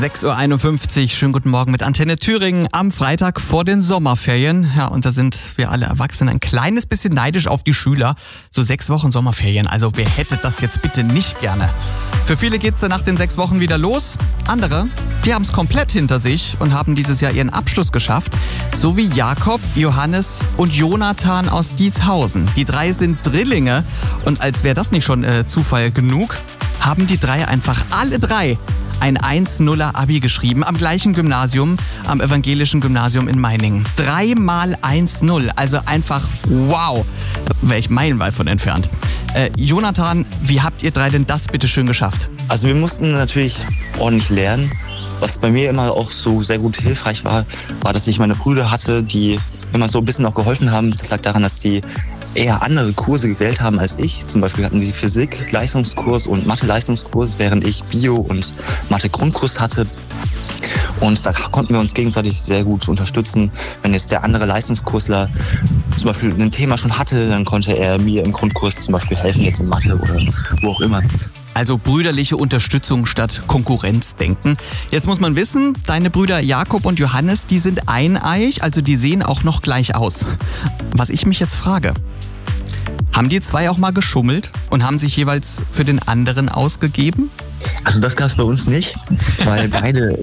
6.51 Uhr, schönen guten Morgen mit Antenne Thüringen am Freitag vor den Sommerferien. Ja, und da sind wir alle Erwachsenen ein kleines bisschen neidisch auf die Schüler. So 6 Wochen Sommerferien, also wer hätte das jetzt bitte nicht gerne? Für viele geht's dann nach den 6 Wochen wieder los. Andere, die haben es komplett hinter sich und haben dieses Jahr ihren Abschluss geschafft. So wie Jakob, Johannes und Jonathan aus Dietshausen. Die 3 sind Drillinge und als wäre das nicht schon Zufall genug, haben die 3 einfach alle 3 ein 1-0er Abi geschrieben am gleichen Gymnasium, am Evangelischen Gymnasium in Meiningen. 3 mal 1-0, also einfach wow, wäre ich meilenweit von entfernt. Jonathan, wie habt ihr 3 denn das bitte schön geschafft? Also wir mussten natürlich ordentlich lernen. Was bei mir immer auch so sehr gut hilfreich war, dass ich meine Brüder hatte, die immer so ein bisschen auch geholfen haben. Das lag daran, dass die eher andere Kurse gewählt haben als ich. Zum Beispiel hatten sie Physik-Leistungskurs und Mathe-Leistungskurs, während ich Bio- und Mathe-Grundkurs hatte. Und da konnten wir uns gegenseitig sehr gut unterstützen. Wenn jetzt der andere Leistungskursler zum Beispiel ein Thema schon hatte, dann konnte er mir im Grundkurs zum Beispiel helfen, jetzt in Mathe oder wo auch immer. Also brüderliche Unterstützung statt Konkurrenzdenken. Jetzt muss man wissen, deine Brüder Jakob und Johannes, die sind eineich, also die sehen auch noch gleich aus. Was ich mich jetzt frage, haben die 2 auch mal geschummelt und haben sich jeweils für den anderen ausgegeben? Also das gab es bei uns nicht, weil beide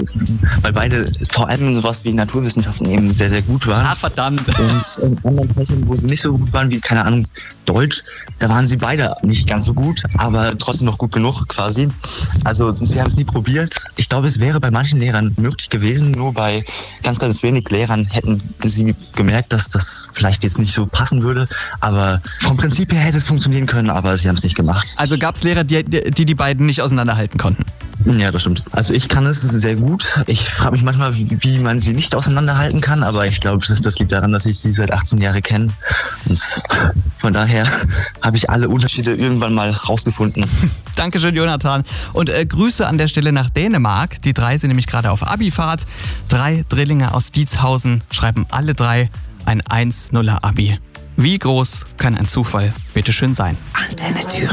vor allem in sowas wie Naturwissenschaften eben sehr, sehr gut waren. Ah, verdammt. Und in anderen Fächern, wo sie nicht so gut waren, wie, keine Ahnung, Deutsch, da waren sie beide nicht ganz so gut, aber trotzdem noch gut genug quasi. Also sie haben es nie probiert. Ich glaube, es wäre bei manchen Lehrern möglich gewesen, nur bei ganz, ganz wenig Lehrern hätten sie gemerkt, dass das vielleicht jetzt nicht so passen würde. Aber vom Prinzip her hätte es funktionieren können, aber sie haben es nicht gemacht. Also gab es Lehrer, die beiden nicht auseinanderhalten konnten? Ja, das stimmt. Also ich kann es sehr gut. Ich frage mich manchmal, wie man sie nicht auseinanderhalten kann, aber ich glaube, das liegt daran, dass ich sie seit 18 Jahren kenne. Und von daher habe ich alle Unterschiede irgendwann mal rausgefunden. Dankeschön, Jonathan. Und Grüße an der Stelle nach Dänemark. Die 3 sind nämlich gerade auf Abifahrt. 3 Drillinge aus Dietshausen schreiben alle 3 ein 1-0er Abi. Wie groß kann ein Zufall bitte schön sein? Antenne Thüringen.